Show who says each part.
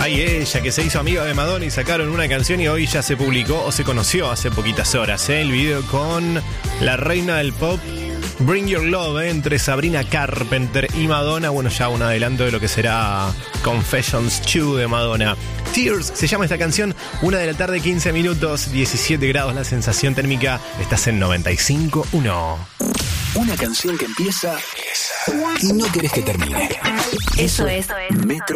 Speaker 1: Ay, ella que se hizo amiga de Madonna y sacaron una canción y hoy ya se publicó o se conoció hace poquitas horas, el video con la reina del pop, Bring Your Love, entre Sabrina Carpenter y Madonna. Bueno, ya un adelanto de lo que será Confessions 2 de Madonna. Tears se llama esta canción, 1 de la tarde, 15 minutos, 17 grados la sensación térmica. Estás en 95.1.
Speaker 2: Una canción que empieza y no querés que termine.
Speaker 3: Eso es
Speaker 2: Metro